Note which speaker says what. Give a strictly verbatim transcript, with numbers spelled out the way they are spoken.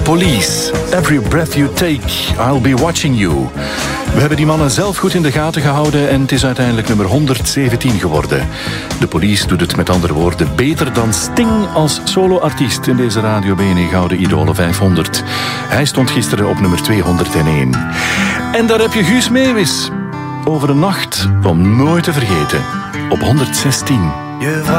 Speaker 1: Police, Every Breath You Take, I'll Be Watching You. We hebben die mannen zelf goed in de gaten gehouden en het is uiteindelijk nummer honderdzeventien geworden. De Police doet het met andere woorden beter dan Sting als soloartiest in deze Radio B N E Gouden Idolen vijfhonderd. Hij stond gisteren op nummer tweehonderdéén. En daar heb je Guus Meeuwis. Over een nacht om nooit te vergeten. Op honderdzestien.
Speaker 2: Je